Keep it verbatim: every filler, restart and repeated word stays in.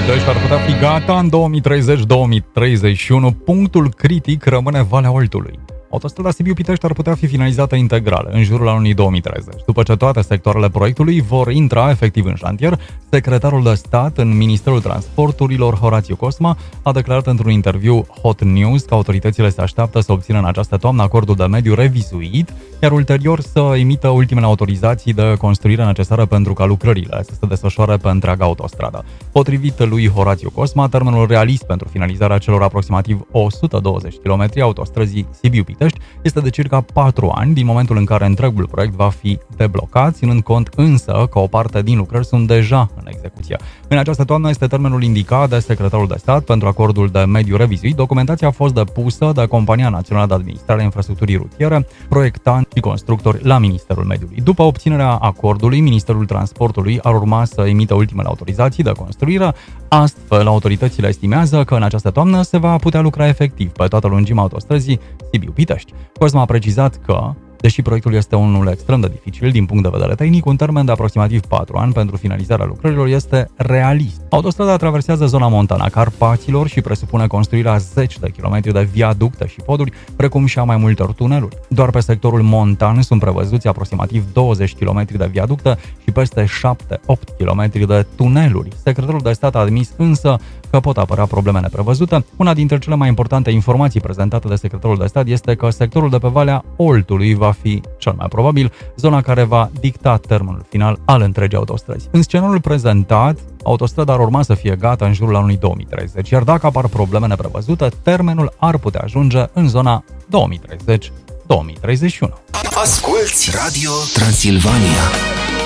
Pitești ar putea fi gata în două mii treizeci două mii treizeci și unu. Punctul critic rămâne Valea Oltului. Autostrada Sibiu-Pitești ar putea fi finalizată integral în jurul anului două mii treizeci. După ce toate sectoarele proiectului vor intra efectiv în șantier, secretarul de stat în Ministerul Transporturilor, Horațiu Cosma, a declarat într-un interviu Hot News că autoritățile se așteaptă să obțină în această toamnă acordul de mediu revizuit, iar ulterior să emită ultimele autorizații de construire necesară pentru ca lucrările să se desfășoare pe întreaga autostradă. Potrivit lui Horațiu Cosma, termenul realist pentru finalizarea celor aproximativ o sută douăzeci de kilometri autostrăzii Sibiu-Pitești este de circa patru ani din momentul în care întregul proiect va fi deblocat, ținând cont însă că o parte din lucrări sunt deja în execuție. În această toamnă este termenul indicat de secretarul de stat pentru acordul de mediu revizuit. Documentația a fost depusă de Compania Națională de Administrare a Infrastructurii Rutiere, proiectanți și constructori la Ministerul Mediului. După obținerea acordului, Ministerul Transportului ar urma să emită ultimele autorizații de construire. Astfel, autoritățile estimează că în această toamnă se va putea lucra efectiv pe toată lungimea autostrăzii Sibiu-Pitești. Cosma a precizat că, deși proiectul este unul extrem de dificil din punct de vedere tehnic, un termen de aproximativ patru ani pentru finalizarea lucrărilor este realist. Autostrada traversează zona montană a Carpaților și presupune construirea zeci de kilometri de viaducte și poduri, precum și a mai multor tuneluri. Doar pe sectorul montan sunt prevăzuți aproximativ douăzeci de kilometri de viaducte și peste șapte opt kilometri de tuneluri. Secretarul de stat a admis însă că pot apărea probleme neprevăzute. Una dintre cele mai importante informații prezentate de secretarul de stat este că sectorul de pe Valea Oltului va fi cel mai probabil zona care va dicta termenul final al întregii autostrăzi. În scenariul prezentat, autostrada ar urma să fie gata în jurul anului două mii treizeci, iar dacă apar probleme neprevăzute, termenul ar putea ajunge în zona două mii treizeci două mii treizeci și unu. Asculți Radio Transilvania.